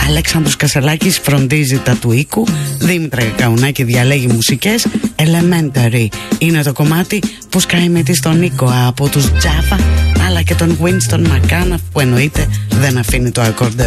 Αλέξανδρος Κασελάκης φροντίζει τα του οίκου. Δήμητρα Καουνάκη διαλέγει μουσικές. Elementary είναι το κομμάτι που σκάει με τη στον Νίκο από τους Java, αλλά και τον Winston McCann, που εννοείται δεν αφήνει το ακόρντεο.